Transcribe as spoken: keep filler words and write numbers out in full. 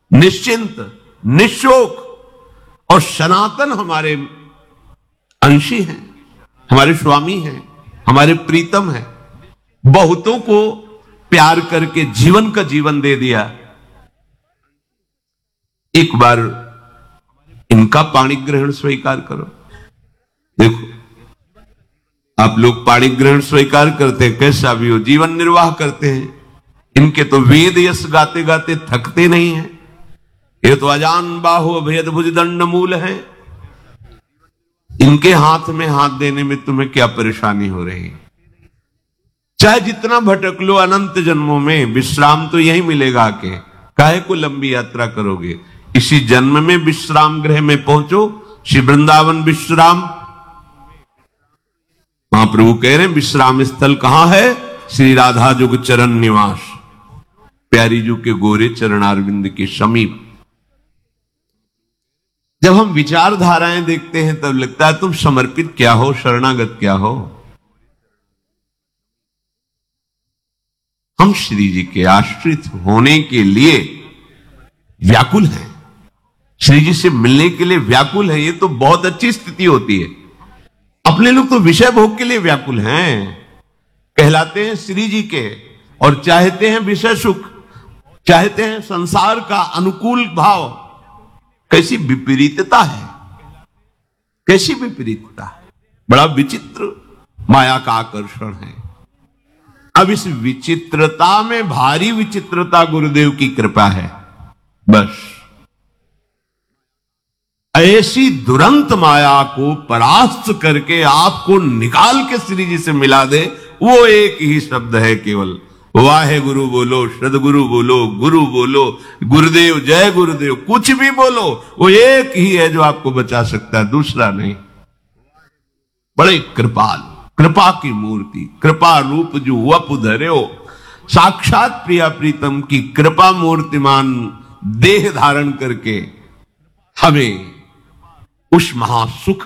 निश्चिंत, निशोक और सनातन हमारे अंशी हैं, हमारे स्वामी हैं, हमारे प्रीतम हैं। बहुतों को प्यार करके जीवन का जीवन दे दिया। एक बार इनका पाणी ग्रहण स्वीकार करो। देखो, आप लोग पाणी ग्रहण स्वीकार करते हैं, कैसा भी हो, जीवन निर्वाह करते हैं। इनके तो वेद यश गाते गाते थकते नहीं हैं। ये तो अजान बाहु अभेद भुज दंड मूल है। इनके हाथ में हाथ देने में तुम्हें क्या परेशानी हो रही है? चाहे जितना भटक लो अनंत जन्मों में, विश्राम तो यही मिलेगा। आके काहे को लंबी यात्रा करोगे? इसी जन्म में विश्राम गृह में पहुंचो। श्री वृंदावन विश्राम, महाप्रभु कह रहे हैं विश्राम स्थल कहां है? श्री राधा जुग चरण निवास, प्यारी जू के गोरे चरणारविंद के समीप। जब हम विचारधाराएं देखते हैं तब लगता है तुम समर्पित क्या हो, शरणागत क्या हो। हम श्री जी के आश्रित होने के लिए व्याकुल हैं, श्री जी से मिलने के लिए व्याकुल हैं। ये तो बहुत अच्छी स्थिति होती है। अपने लोग तो विषय भोग के लिए व्याकुल हैं, कहलाते हैं श्री जी के, और चाहते हैं विषय सुख, चाहते हैं संसार का अनुकूल भाव। कैसी विपरीतता है, कैसी विपरीतता है। बड़ा विचित्र माया का आकर्षण है। अब इस विचित्रता में भारी विचित्रता गुरुदेव की कृपा है। बस ऐसी दुरंत माया को परास्त करके आपको निकाल के श्री जी से मिला दे, वो एक ही शब्द है केवल, वाहे गुरु बोलो, सदगुरु बोलो, गुरु बोलो, गुरुदेव, जय गुरुदेव, कुछ भी बोलो, वो एक ही है जो आपको बचा सकता है, दूसरा नहीं। बड़े कृपाल, कृपा की मूर्ति, कृपा रूप जो वप धर्यो, साक्षात प्रिया प्रीतम की कृपा मूर्तिमान देह धारण करके हमें उस महासुख